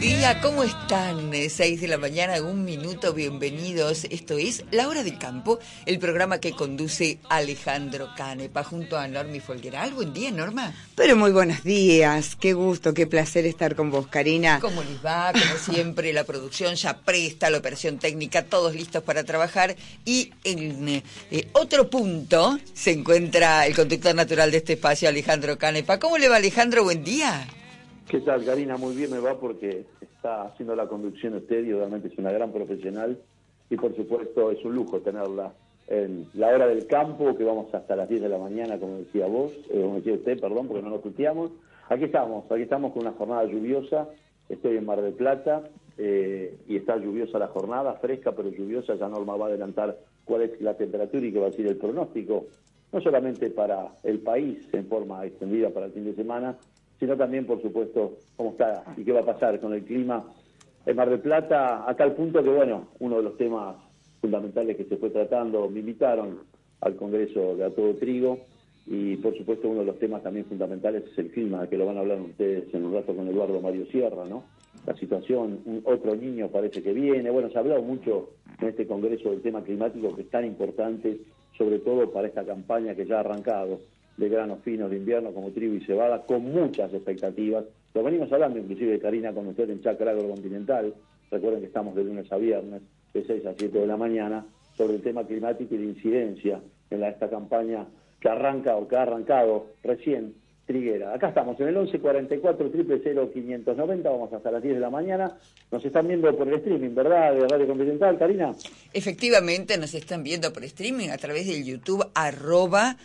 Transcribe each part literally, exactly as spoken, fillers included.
día, ¿cómo están? seis de la mañana, un minuto, bienvenidos. Esto es La Hora del Campo, el programa que conduce Alejandro Canepa junto a Normi Folgueral. Buen día, Norma. Pero muy buenos días, qué gusto, qué placer estar con vos, Karina. ¿Cómo les va? Como siempre, la producción ya presta, la operación técnica, todos listos para trabajar. Y en eh, otro punto se encuentra el conductor natural de este espacio, Alejandro Canepa. ¿Cómo le va, Alejandro? Buen día. ¿Qué tal, Karina? Muy bien me va porque está haciendo la conducción usted y realmente es una gran profesional y por supuesto es un lujo tenerla en La Hora del Campo, que vamos hasta las diez de la mañana, como decía vos, eh, como decía usted, perdón, porque no nos tuteamos. Aquí estamos, aquí estamos con una jornada lluviosa, estoy en Mar del Plata eh, y está lluviosa la jornada, fresca pero lluviosa. Ya Norma va a adelantar cuál es la temperatura y qué va a ser el pronóstico, no solamente para el país en forma extendida para el fin de semana, sino también, por supuesto, cómo está y qué va a pasar con el clima en Mar del Plata, a tal punto que, bueno, uno de los temas fundamentales que se fue tratando, me invitaron al Congreso de A Todo Trigo, y por supuesto uno de los temas también fundamentales es el clima, que lo van a hablar ustedes en un rato con Eduardo Mario Sierra, ¿no? La situación, un, otro niño parece que viene, bueno, se ha hablado mucho en este Congreso del tema climático, que es tan importante, sobre todo para esta campaña que ya ha arrancado, de granos finos de invierno como trigo y cebada, con muchas expectativas. Lo venimos hablando inclusive, Karina, con usted en Chacra Agrocontinental. Recuerden que estamos de lunes a viernes, de seis a siete de la mañana, sobre el tema climático y de incidencia en la, esta campaña que arranca o que ha arrancado recién triguera. Acá estamos en el once cuarenta y cuatro, cero cero cero, quinientos noventa, vamos hasta las diez de la mañana. Nos están viendo por el streaming, ¿verdad? De Radio Continental, Karina. Efectivamente, nos están viendo por streaming a través del YouTube, arroba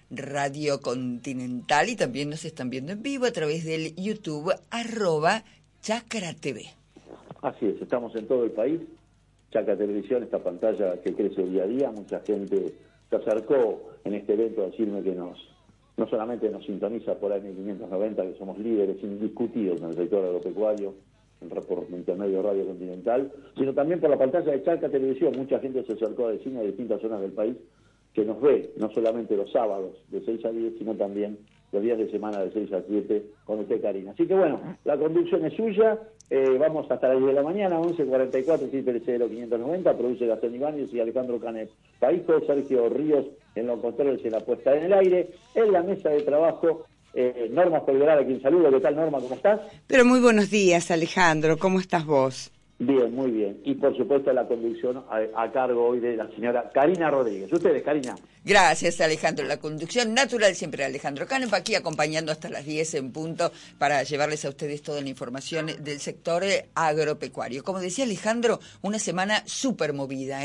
Radio Continental, y también nos están viendo en vivo a través del YouTube, arroba Chacra T V. Así es, estamos en todo el país. Chacra Televisión, esta pantalla que crece día a día. Mucha gente se acercó en este evento a decirme que nos no solamente nos sintoniza por A M quinientos noventa, que somos líderes indiscutidos en el sector agropecuario, en por intermedio Radio Continental, sino también por la pantalla de Chacra Televisión. Mucha gente se acercó a decirme de distintas zonas del país que nos ve, no solamente los sábados de seis a diez, sino también los días de semana de seis a siete con usted, Karina. Así que bueno, la conducción es suya, eh, vamos hasta las diez de la mañana, once cuarenta y cuatro, cero cero cero, quinientos noventa, produce Gastón Ibáñez y Alejandro Canepa. Paíco, Sergio Ríos en los controles y en la puesta en el aire, en la mesa de trabajo, eh, Norma Folgueral, a quien saludo. ¿Qué tal, Norma? ¿Cómo estás? Pero muy buenos días, Alejandro, ¿cómo estás vos? Bien, muy bien. Y por supuesto la conducción a, a cargo hoy de la señora Karina Rodríguez. Ustedes, Karina. Gracias, Alejandro. La conducción natural siempre Alejandro Canepa, aquí acompañando hasta las diez en punto para llevarles a ustedes toda la información del sector agropecuario. Como decía Alejandro, una semana súper movida,